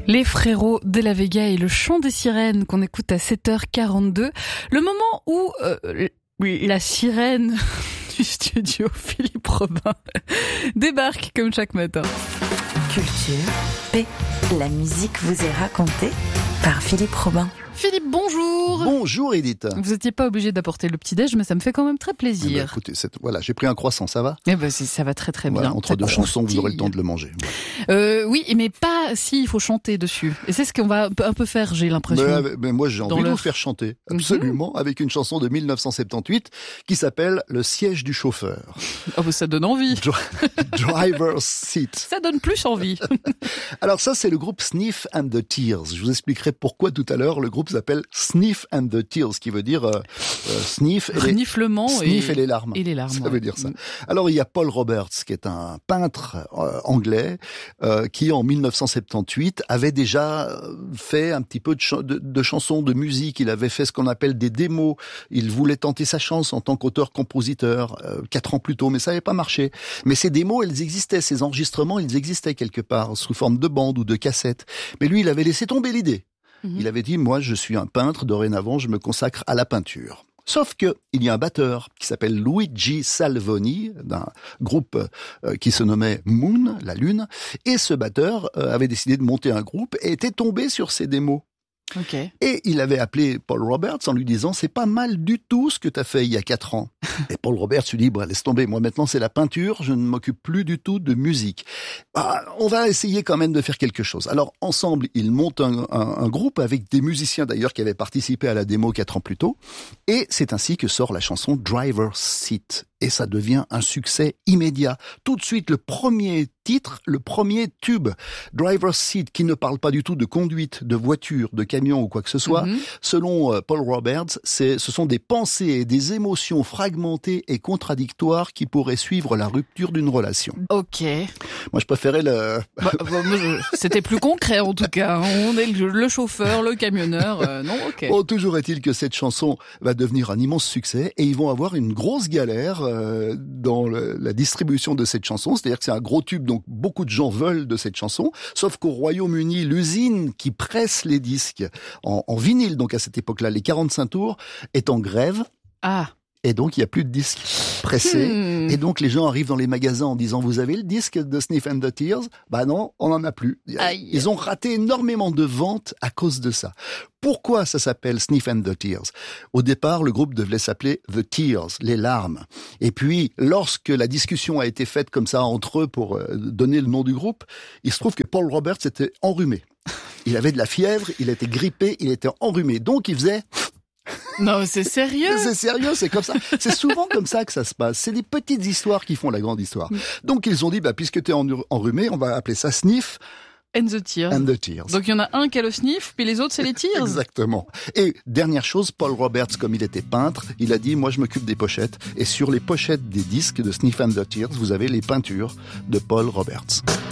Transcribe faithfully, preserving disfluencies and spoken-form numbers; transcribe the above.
Les frérots de la Vega et le chant des sirènes qu'on écoute à sept heures quarante-deux. Le moment où euh, la sirène du studio Philippe Robin débarque comme chaque matin. Culture, paix, la musique vous est racontée par Philippe Robin. Philippe, bonjour. Bonjour Edith. Vous n'étiez pas obligé d'apporter le petit-déj, mais ça me fait quand même très plaisir. Eh ben, écoutez, c'est, voilà, j'ai pris un croissant, ça va ? Eh ben, c'est, ça va très très voilà, bien. entre deux chansons, vous aurez le temps de le manger. Euh, oui, mais pas si il faut chanter dessus. Et c'est ce qu'on va un peu faire, j'ai l'impression. Mais, mais moi, j'ai envie de vous faire chanter, absolument, mm-hmm. avec une chanson de dix-neuf cent soixante-dix-huit qui s'appelle Le siège du chauffeur. Oh, bah, ça donne envie. Driver's Seat. Ça donne plus envie. Alors ça, c'est le groupe Sniff and the Tears. Je vous expliquerai pourquoi tout à l'heure. Le groupe s'appelle Sniff and the Tears, qui veut dire euh, euh, sniff, et les, sniff et, et les larmes. Et les larmes. Ça ouais. veut dire ça. Alors il y a Paul Roberts, qui est un peintre euh, anglais, euh, qui en dix-neuf cent soixante-dix-huit avait déjà fait un petit peu de, ch- de, de chansons, de musique. Il avait fait ce qu'on appelle des démos. Il voulait tenter sa chance en tant qu'auteur-compositeur euh, quatre ans plus tôt, mais ça n'avait pas marché. Mais ces démos, elles existaient, ces enregistrements, ils existaient quelque part sous forme de bandes ou de cassettes. Mais lui, il avait laissé tomber l'idée. Il avait dit, moi, je suis un peintre, dorénavant, je me consacre à la peinture. Sauf que il y a un batteur qui s'appelle Luigi Salvoni, d'un groupe euh, qui se nommait Moon, la Lune, et ce batteur euh, avait décidé de monter un groupe et était tombé sur ces démos. Okay. Et il avait appelé Paul Roberts en lui disant, c'est pas mal du tout ce que t'as fait il y a quatre ans. Et Paul Roberts lui dit, bah, laisse tomber, moi maintenant c'est la peinture, je ne m'occupe plus du tout de musique. Bah, on va essayer quand même de faire quelque chose. Alors ensemble, ils montent un, un, un groupe avec des musiciens d'ailleurs qui avaient participé à la démo quatre ans plus tôt. Et c'est ainsi que sort la chanson Driver's Seat. Et ça devient un succès immédiat. Tout de suite, le premier titre, le premier tube, Driver's Seat, qui ne parle pas du tout de conduite, de voiture, de camion ou quoi que ce soit. Mm-hmm. Selon euh, Paul Roberts, c'est, ce sont des pensées et des émotions fragmentées et contradictoires qui pourraient suivre la rupture d'une relation. Ok. Moi, je préférais le... Bah, bah, moi, je... C'était plus concret, en tout cas. On est le, le chauffeur, le camionneur. Euh, non, ok. Bon, toujours est-il que cette chanson va devenir un immense succès et ils vont avoir une grosse galère dans le, la distribution de cette chanson, c'est-à-dire que c'est un gros tube, donc beaucoup de gens veulent de cette chanson, sauf qu'au Royaume-Uni, l'usine qui presse les disques en, en vinyle, donc à cette époque-là, les quarante-cinq tours, est en grève. Ah. Et donc, il n'y a plus de disques pressés. Hmm. Et donc, les gens arrivent dans les magasins en disant, vous avez le disque de Sniff and the Tears? Bah non, on n'en a plus. Aïe. Ils ont raté énormément de ventes à cause de ça. Pourquoi ça s'appelle Sniff and the Tears? Au départ, le groupe devait s'appeler The Tears, les larmes. Et puis, lorsque la discussion a été faite comme ça entre eux pour donner le nom du groupe, il se trouve que Paul Roberts était enrhumé. Il avait de la fièvre, il était grippé, il était enrhumé. Donc, il faisait... Non, c'est sérieux. C'est sérieux, c'est comme ça. C'est souvent comme ça que ça se passe. C'est des petites histoires qui font la grande histoire. Donc ils ont dit, bah puisque t'es enrhumé, on va appeler ça Sniff and the Tears. And the Tears. Donc il y en a un qui a le sniff, puis les autres c'est les tears. Exactement. Et dernière chose, Paul Roberts, comme il était peintre, il a dit, moi je m'occupe des pochettes. Et sur les pochettes des disques de Sniff and the Tears, vous avez les peintures de Paul Roberts.